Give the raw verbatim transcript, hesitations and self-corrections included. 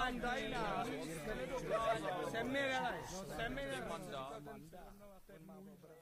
dokázal, tady nás, se nedokázal, jsem mi releš, jsem mi releš.